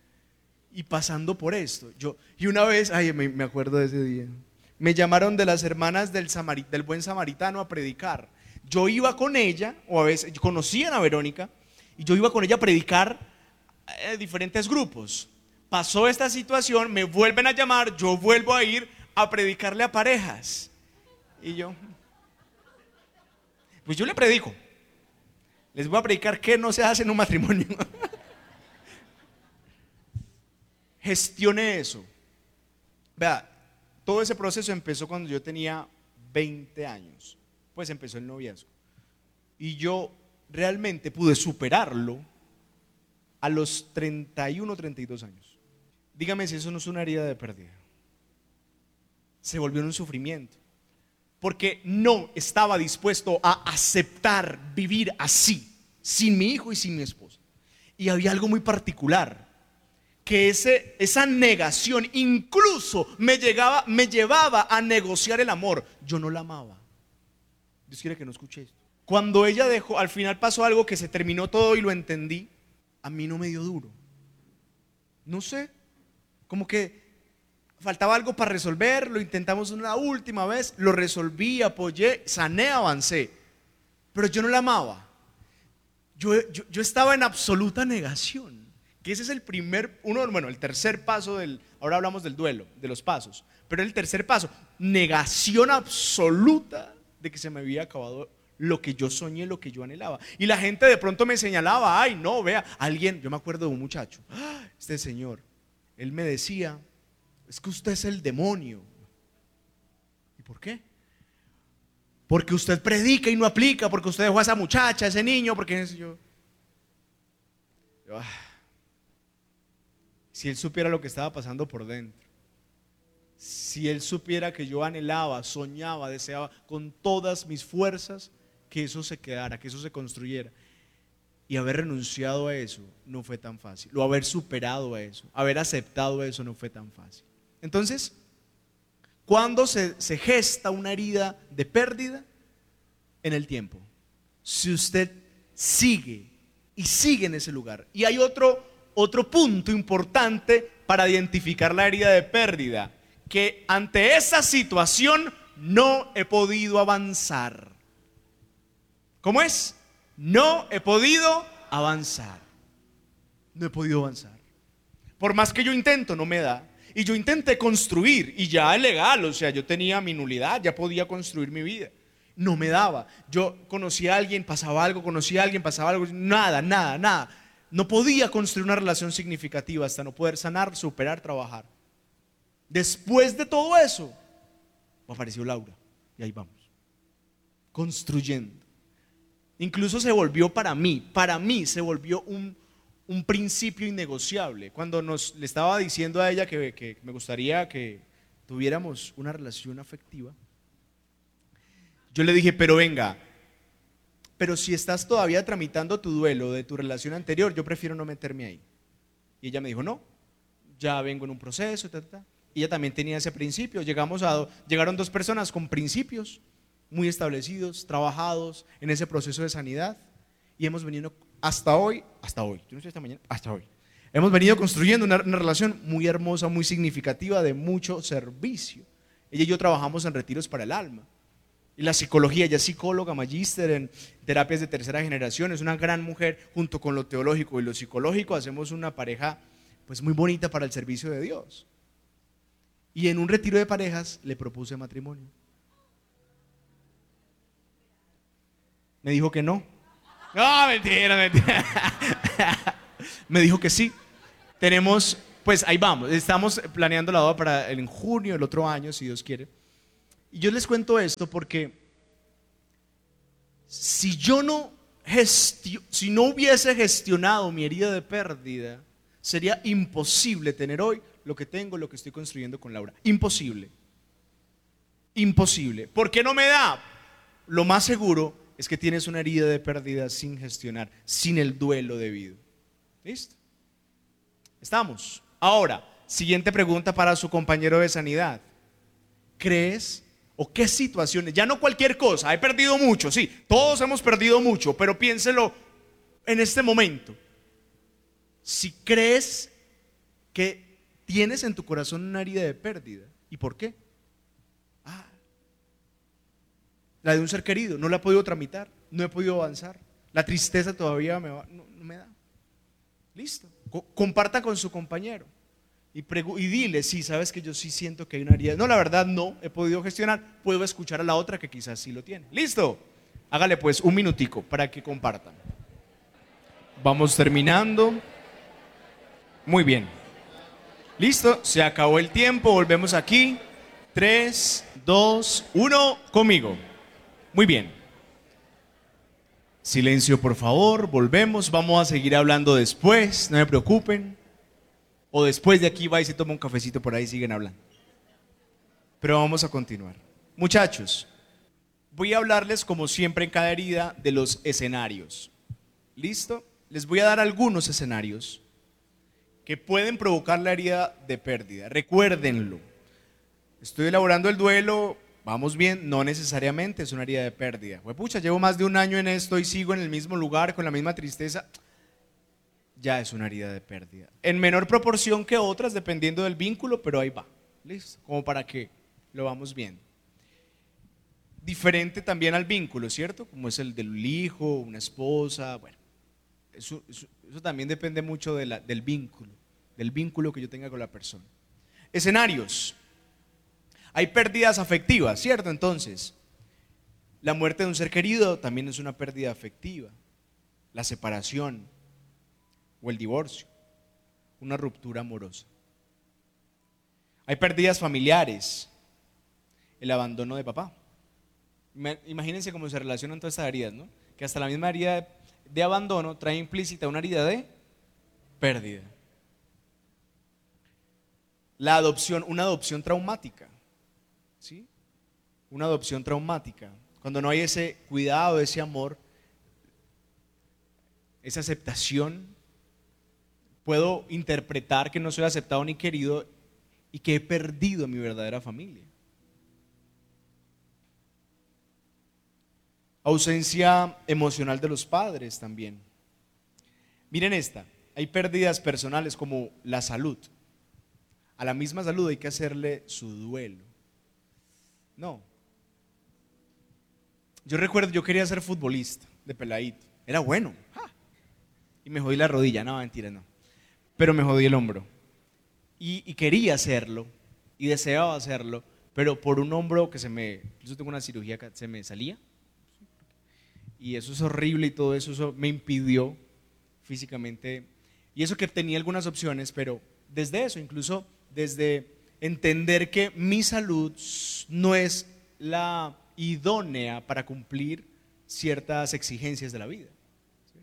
y pasando por esto. Yo, y una vez, ay, me, me acuerdo de ese día, me llamaron de las hermanas del, Samari, del Buen Samaritano a predicar. Yo iba con ella, o a veces conocían a Verónica, y yo iba con ella a predicar a diferentes grupos. Pasó esta situación, me vuelven a llamar, yo vuelvo a ir a predicarle a parejas. Y yo, pues yo le predico. Les voy a predicar qué no se hace en un matrimonio. Gestione eso. Vea, todo ese proceso empezó cuando yo tenía veinte años. Pues empezó el noviazgo. Y yo realmente pude superarlo a los treinta y uno, treinta y dos años. Dígame si eso no es una herida de pérdida. Se volvió un sufrimiento. Porque no estaba dispuesto a aceptar vivir así, sin mi hijo y sin mi esposa. Y había algo muy particular, que ese, esa negación incluso me, llegaba, me llevaba a negociar el amor. Yo no la amaba. Dios quiere que no escuche esto. Cuando ella dejó, al final pasó algo que se terminó todo y lo entendí. A mí no me dio duro. No sé, como que faltaba algo para resolver, lo intentamos una última vez, lo resolví, apoyé, sané, avancé. Pero yo no la amaba. Yo, yo, yo estaba en absoluta negación. Que ese es el primer, uno, bueno, el tercer paso del, ahora hablamos del duelo, de los pasos. Pero el tercer paso, negación absoluta de que se me había acabado lo que yo soñé, lo que yo anhelaba. Y la gente de pronto me señalaba, ay no, vea, alguien, yo me acuerdo de un muchacho, este señor, él me decía, es que usted es el demonio. ¿Y por qué? Porque usted predica y no aplica, porque usted dejó a esa muchacha, a ese niño, porque yo, yo, si él supiera lo que estaba pasando por dentro. Si él supiera que yo anhelaba, soñaba, deseaba con todas mis fuerzas que eso se quedara, que eso se construyera. Y haber renunciado a eso no fue tan fácil. O haber superado a eso, haber aceptado eso no fue tan fácil. Entonces, ¿cuándo se, se gesta una herida de pérdida? En el tiempo. Si usted sigue y sigue en ese lugar. Y hay otro, otro punto importante para identificar la herida de pérdida, que ante esa situación no he podido avanzar. ¿Cómo es? No he podido avanzar. No he podido avanzar. Por más que yo intento, no me da. Y yo intenté construir, y ya es legal, o sea, yo tenía mi nulidad, ya podía construir mi vida. No me daba. Yo conocía a alguien, pasaba algo, conocía a alguien, pasaba algo, nada, nada, nada. No podía construir una relación significativa hasta no poder sanar, superar, trabajar. Después de todo eso, apareció Laura, y ahí vamos, construyendo. Incluso se volvió para mí, para mí se volvió un, un principio innegociable. Cuando nos, le estaba diciendo a ella que, que me gustaría que tuviéramos una relación afectiva, yo le dije, pero venga, pero si estás todavía tramitando tu duelo de tu relación anterior, yo prefiero no meterme ahí. Y ella me dijo, no, ya vengo en un proceso, ta, ta, ta. Y ella también tenía ese principio. Llegamos a, llegaron dos personas con principios muy establecidos, trabajados en ese proceso de sanidad, y hemos venido hasta hoy, hasta hoy, yo no sé esta mañana, hasta hoy, hemos venido construyendo una, una relación muy hermosa, muy significativa, de mucho servicio. Ella y yo trabajamos en retiros para el alma, y la psicología, ella es psicóloga, magíster en terapias de tercera generación, es una gran mujer. Junto con lo teológico y lo psicológico hacemos una pareja pues muy bonita para el servicio de Dios. Y en un retiro de parejas le propuse matrimonio. Me dijo que no. No, mentira, mentira. Me dijo que sí. Tenemos, pues ahí vamos. Estamos planeando la boda para en junio del otro año, si Dios quiere. Y yo les cuento esto porque si yo no gestio, si no hubiese gestionado mi herida de pérdida, sería imposible tener hoy lo que tengo, lo que estoy construyendo con Laura. Imposible. Imposible. ¿Por qué no me da? Lo más seguro es que tienes una herida de pérdida sin gestionar, sin el duelo debido. ¿Listo? Estamos. Ahora, siguiente pregunta para su compañero de sanidad. ¿Crees o qué situaciones? Ya no cualquier cosa, he perdido mucho, sí, todos hemos perdido mucho, pero piénselo en este momento. Si crees que tienes en tu corazón una herida de pérdida, ¿y por qué? Ah, la de un ser querido, no la he podido tramitar, no he podido avanzar, la tristeza todavía me va, no, no me da. Listo, Co- comparta con su compañero y, pregu- y dile, sí, sabes que yo sí siento que hay una herida. No, la verdad no he podido gestionar, puedo escuchar a la otra que quizás sí lo tiene. Listo, hágale pues un minutico para que compartan. Vamos terminando. Muy bien. Listo, se acabó el tiempo, volvemos aquí. Tres, dos, uno, conmigo. Muy bien. Silencio, por favor, volvemos, vamos a seguir hablando después, no me preocupen. O después de aquí va y se toma un cafecito por ahí y siguen hablando. Pero vamos a continuar. Muchachos, voy a hablarles como siempre en cada herida de los escenarios. ¿Listo? Les voy a dar algunos escenarios que pueden provocar la herida de pérdida. Recuérdenlo. Estoy elaborando el duelo, vamos bien, no necesariamente es una herida de pérdida. Pues pucha, llevo más de un año en esto y sigo en el mismo lugar con la misma tristeza. Ya es una herida de pérdida. En menor proporción que otras, dependiendo del vínculo, pero ahí va. ¿Listo? Como para que lo vamos viendo. Diferente también al vínculo, ¿cierto? Como es el del hijo, una esposa, bueno. Eso, eso, eso también depende mucho de la, del vínculo, del vínculo que yo tenga con la persona. Escenarios. Hay pérdidas afectivas, ¿cierto? Entonces, la muerte de un ser querido también es una pérdida afectiva. La separación o el divorcio, una ruptura amorosa. Hay pérdidas familiares, el abandono de papá. Imagínense cómo se relacionan todas estas heridas, ¿no? Que hasta la misma herida de, de abandono trae implícita una herida de pérdida. la adopción, una adopción traumática, ¿sí? Una adopción traumática. Cuando no hay ese cuidado, ese amor, esa aceptación, puedo interpretar que no soy aceptado ni querido y que he perdido mi verdadera familia. Ausencia emocional de los padres también. Miren esta, hay pérdidas personales como la salud. A la misma salud hay que hacerle su duelo. No. Yo recuerdo, yo quería ser futbolista de peladito. Era bueno. ¡Ja! Y me jodí la rodilla. No, mentira, no. Pero me jodí el hombro. Y, y quería hacerlo. Y deseaba hacerlo. Pero por un hombro que se me... Yo tengo una cirugía que se me salía. Y eso es horrible y todo eso, eso me impidió físicamente. Y eso que tenía algunas opciones, pero desde eso, incluso desde entender que mi salud no es la idónea para cumplir ciertas exigencias de la vida. ¿Sí?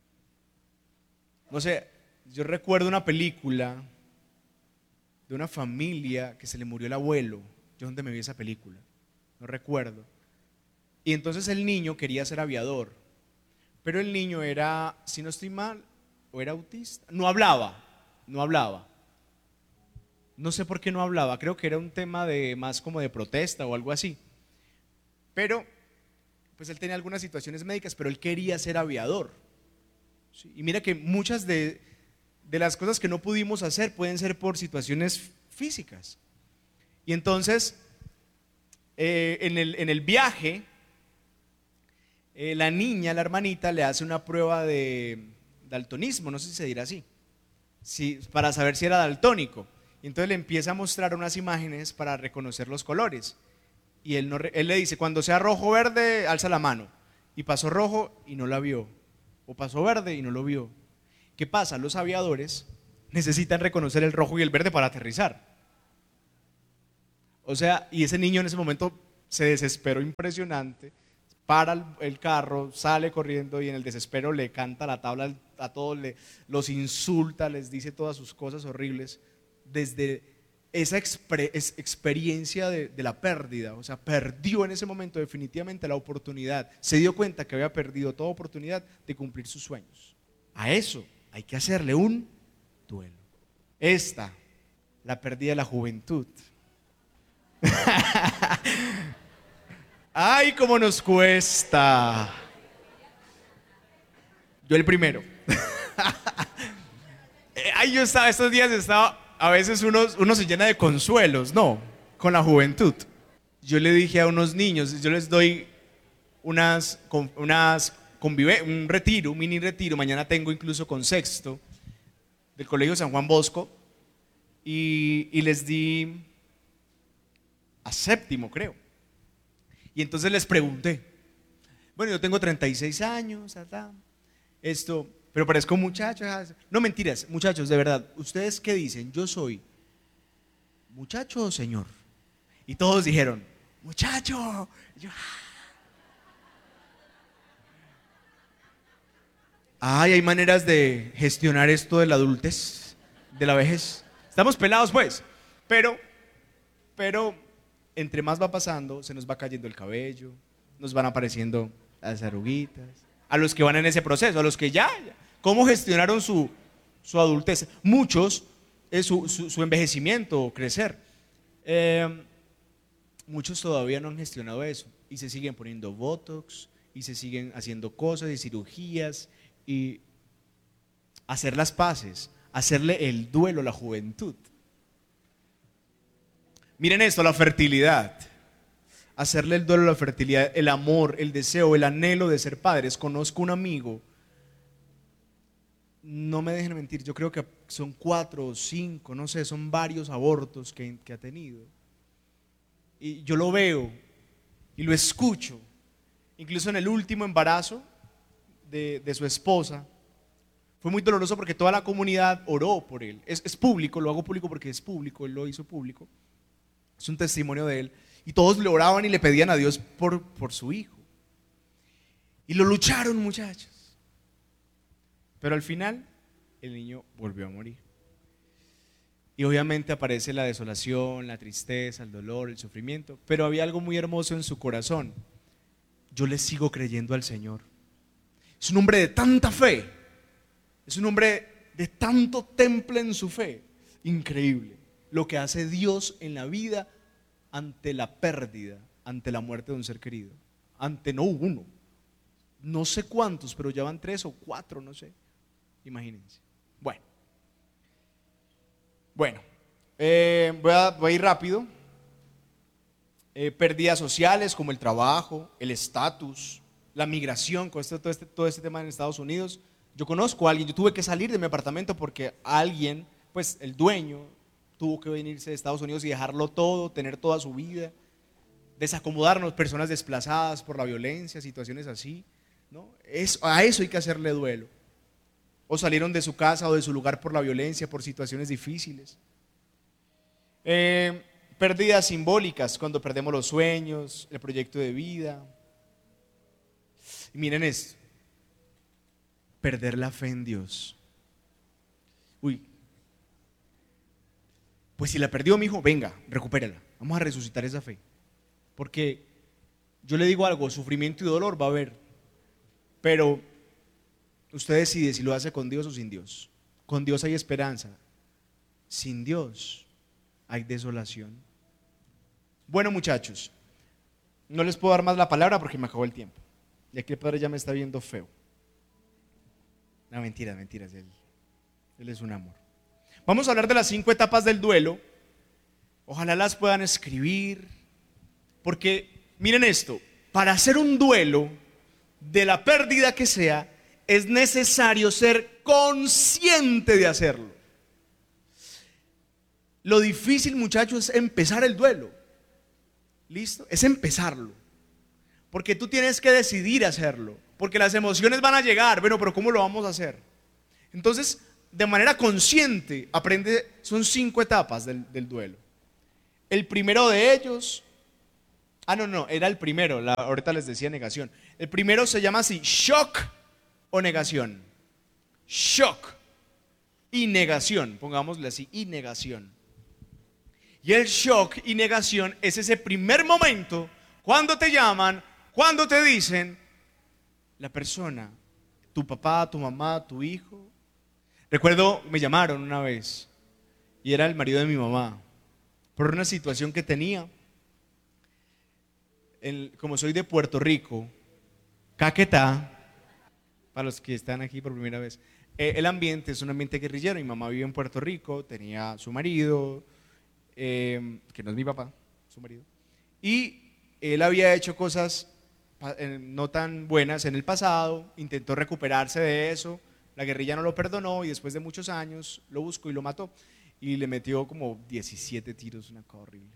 No sé, yo recuerdo una película de una familia que se le murió el abuelo. Yo donde me vi esa película, no recuerdo. Y entonces el niño quería ser aviador, pero el niño era, si no estoy mal, o era autista, no hablaba, no hablaba. No sé por qué no hablaba, creo que era un tema de más como de protesta o algo así. Pero, pues él tenía algunas situaciones médicas, pero él quería ser aviador. ¿Sí? Y mira que muchas de, de las cosas que no pudimos hacer pueden ser por situaciones físicas. Y entonces, eh, en el, en el viaje, eh, la niña, la hermanita, le hace una prueba de daltonismo, no sé si se dirá así, sí, para saber si era daltónico. Y entonces le empieza a mostrar unas imágenes para reconocer los colores. Y él, no, él le dice, cuando sea rojo o verde, alza la mano. Y pasó rojo y no la vio. O pasó verde y no lo vio. ¿Qué pasa? Los aviadores necesitan reconocer el rojo y el verde para aterrizar. O sea, y ese niño en ese momento se desesperó impresionante, para el carro, sale corriendo y en el desespero le canta la tabla a todos, le, los insulta, les dice todas sus cosas horribles, desde esa exper, es, experiencia de, de la pérdida. O sea, perdió en ese momento definitivamente la oportunidad, se dio cuenta que había perdido toda oportunidad de cumplir sus sueños. A eso hay que hacerle un duelo. Esta, la pérdida de la juventud. Ay, cómo nos cuesta. Yo el primero. Ay, yo estaba, estos días estaba, a veces uno, uno se llena de consuelos, ¿no? Con la juventud. Yo le dije a unos niños, yo les doy unas, unas convive, un retiro, un mini retiro, mañana tengo incluso con sexto, del Colegio San Juan Bosco, y, y les di a séptimo, creo. Y entonces les pregunté, bueno, yo tengo treinta y seis años, esto, pero parezco muchacho. No, mentiras, muchachos, de verdad, ¿ustedes qué dicen? Yo soy muchacho o señor. Y todos dijeron, muchacho. Y yo, ay, hay maneras de gestionar esto de la adultez, de la vejez. Estamos pelados pues, pero, pero entre más va pasando, se nos va cayendo el cabello, nos van apareciendo las arruguitas. A los que van en ese proceso, a los que ya, ya ¿cómo gestionaron su, su adultez? Muchos, eh, su, su, su envejecimiento, crecer. Eh, muchos todavía no han gestionado eso y se siguen poniendo botox y se siguen haciendo cosas y cirugías y hacer las paces, hacerle el duelo a la juventud. Miren esto, la fertilidad. Hacerle el duelo a la fertilidad, el amor, el deseo, el anhelo de ser padres. Conozco un amigo, no me dejen mentir, yo creo que son cuatro o cinco, no sé, son varios abortos que, que ha tenido. Y yo lo veo y lo escucho. Incluso en el último embarazo de, de su esposa, fue muy doloroso porque toda la comunidad oró por él. Es, es público, lo hago público porque es público, él lo hizo público. Es un testimonio de él. Y todos le oraban y le pedían a Dios por, por su hijo. Y lo lucharon, muchachos. Pero al final, el niño volvió a morir. Y obviamente aparece la desolación, la tristeza, el dolor, el sufrimiento, pero había algo muy hermoso en su corazón. Yo le sigo creyendo al Señor. Es un hombre de tanta fe, es un hombre de tanto temple en su fe. Increíble lo que hace Dios en la vida ante la pérdida, ante la muerte de un ser querido. Ante no uno, no sé cuántos, pero ya van tres o cuatro, no sé. Imagínense. Bueno, bueno, eh, voy, a, voy a ir rápido. Eh, pérdidas sociales como el trabajo, el estatus, la migración, con este, todo, este, todo este tema en Estados Unidos. Yo conozco a alguien, yo tuve que salir de mi apartamento porque alguien, pues el dueño, tuvo que venirse de Estados Unidos y dejarlo todo, tener toda su vida, desacomodarnos, personas desplazadas por la violencia, situaciones así, ¿no? Es, a eso hay que hacerle duelo. O salieron de su casa o de su lugar por la violencia, por situaciones difíciles. Eh, pérdidas simbólicas, cuando perdemos los sueños, el proyecto de vida. Y miren esto, perder la fe en Dios. Uy, pues si la perdió mi hijo, venga, recupérala. Vamos a resucitar esa fe. Porque yo le digo algo, sufrimiento y dolor va a haber, pero usted decide si lo hace con Dios o sin Dios. Con Dios hay esperanza, sin Dios hay desolación. Bueno, muchachos, no les puedo dar más la palabra porque me acabó el tiempo. Y aquí el padre ya me está viendo feo. No, mentiras, mentiras, él, él es un amor. Vamos a hablar de las cinco etapas del duelo. Ojalá las puedan escribir, porque miren esto, para hacer un duelo de la pérdida que sea, es necesario ser consciente de hacerlo. Lo difícil, muchachos, es empezar el duelo. ¿Listo? Es empezarlo. Porque tú tienes que decidir hacerlo. Porque las emociones van a llegar. Bueno, pero ¿cómo lo vamos a hacer? Entonces, de manera consciente, aprende, son cinco etapas del, del duelo. El primero de ellos, ah, no, no, era el primero, la, ahorita les decía negación. El primero se llama así, shock o negación. Shock y negación, pongámosle así, y negación. Y el shock y negación es ese primer momento cuando te llaman, cuando te dicen, la persona, tu papá, tu mamá, tu hijo. Recuerdo, me llamaron una vez y era el marido de mi mamá por una situación que tenía. El, como soy de Puerto Rico, Caquetá, para los que están aquí por primera vez, eh, el ambiente es un ambiente guerrillero. Mi mamá vive en Puerto Rico, tenía su marido, eh, que no es mi papá, su marido, y él había hecho cosas eh, no tan buenas en el pasado, intentó recuperarse de eso, la guerrilla no lo perdonó y después de muchos años lo buscó y lo mató y le metió como diecisiete tiros, una cosa horrible.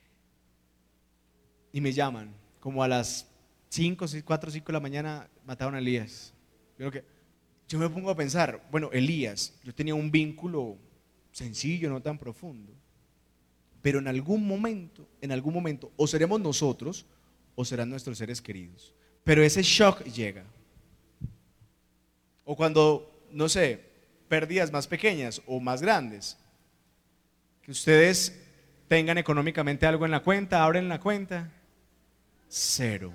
Y me llaman, como a las cinco, cuatro o cinco de la mañana mataron a Elías. Yo, que, yo me pongo a pensar, bueno, Elías, yo tenía un vínculo sencillo, no tan profundo, pero en algún momento, en algún momento, o seremos nosotros o serán nuestros seres queridos. Pero ese shock llega. O cuando, no sé, pérdidas más pequeñas o más grandes, que ustedes tengan económicamente algo en la cuenta, abren la cuenta, cero.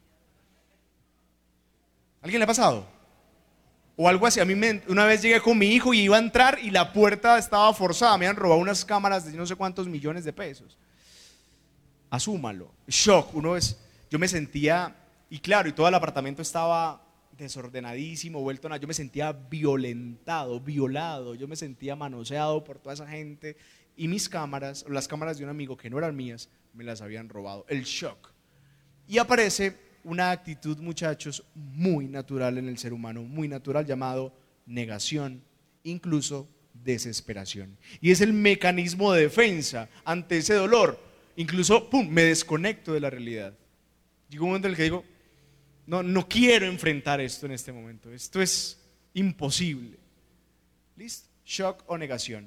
¿Alguien le ha pasado? O algo así. A mí me, una vez llegué con mi hijo y iba a entrar y la puerta estaba forzada, me habían robado unas cámaras de no sé cuántos millones de pesos. Asúmalo, shock. Uno es, yo me sentía, y claro, y todo el apartamento estaba desordenadísimo, vuelto a, yo me sentía violentado, violado, yo me sentía manoseado por toda esa gente y mis cámaras, las cámaras de un amigo que no eran mías, me las habían robado. El shock. Y aparece una actitud, muchachos, muy natural en el ser humano, muy natural, llamado negación, incluso desesperación. Y es el mecanismo de defensa ante ese dolor. Incluso, pum, me desconecto de la realidad. Llegó un momento en el que digo, no, no quiero enfrentar esto en este momento. Esto es imposible. ¿Listo? Shock o negación.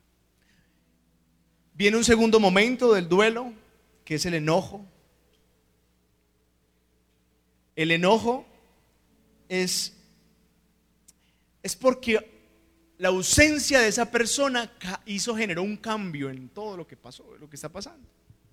Viene un segundo momento del duelo, que es el enojo. El enojo es, es porque la ausencia de esa persona hizo, generó un cambio en todo lo que pasó, lo que está pasando.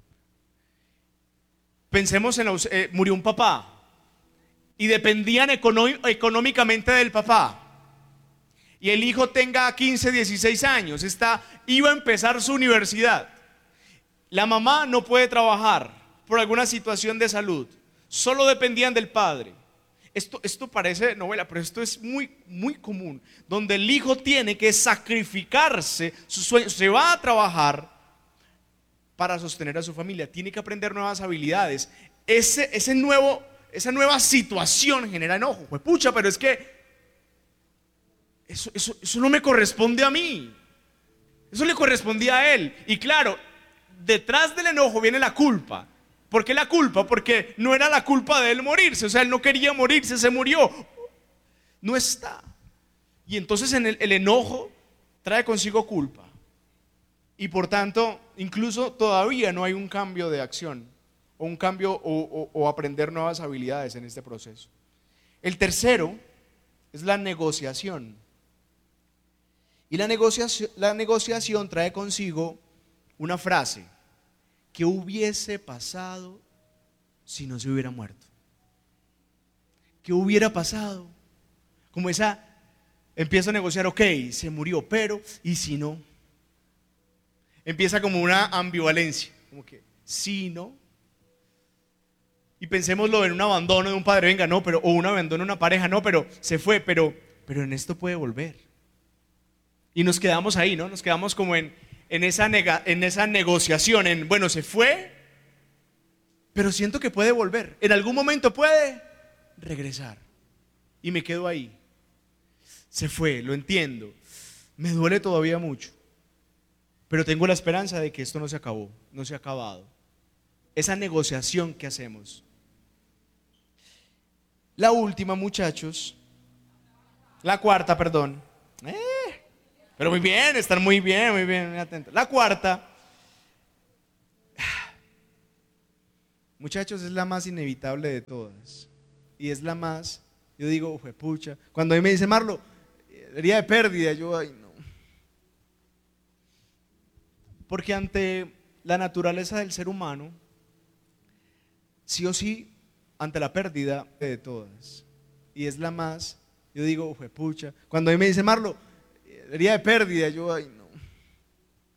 Pensemos en, la, eh, murió un papá y dependían económicamente del papá. Y el hijo tenga quince, dieciséis años, está, iba a empezar su universidad. La mamá no puede trabajar por alguna situación de salud, solo dependían del padre. Esto, esto parece novela, pero esto es muy, muy común, donde el hijo tiene que sacrificarse, su sueño, se va a trabajar para sostener a su familia, tiene que aprender nuevas habilidades. Ese, ese nuevo, esa nueva situación genera enojo. Pues pucha, pero es que Eso, eso, eso no me corresponde a mí, eso le correspondía a él. Y claro, detrás del enojo viene la culpa. ¿Por qué la culpa? Porque no era la culpa de él morirse, o sea, él no quería morirse, se murió, no está. Y entonces en el, el enojo trae consigo culpa. Y por tanto, incluso todavía no hay un cambio de acción, o un cambio, o, o, o aprender nuevas habilidades en este proceso. El tercero es la negociación. Y la negociación, la negociación trae consigo una frase: ¿qué hubiese pasado si no se hubiera muerto? ¿Qué hubiera pasado? Como esa, empieza a negociar, ok, se murió, pero ¿y si no? Empieza como una ambivalencia, como que si no. Y pensémoslo en un abandono de un padre, venga, no, pero, o un abandono de una pareja, no, pero se fue, pero, pero en esto puede volver. Y nos quedamos ahí, ¿no? Nos quedamos como en, en, esa nega, en esa negociación, en, bueno, se fue, pero siento que puede volver. En algún momento puede regresar. Y me quedo ahí. Se fue, lo entiendo. Me duele todavía mucho. Pero tengo la esperanza de que esto no se acabó, no se ha acabado. Esa negociación que hacemos. La última, muchachos. La cuarta, perdón. Eh, pero muy bien, están muy bien, muy bien, muy atentos. La cuarta, muchachos, es la más inevitable de todas. Y es la más, yo digo, pucha. Cuando a mí me dice Marlo, herida de pérdida, yo, ay no. Porque ante la naturaleza del ser humano, sí o sí, ante la pérdida de todas. Y es la más, yo digo, pucha. Cuando a mí me dice Marlo, herida de pérdida, yo, ay no.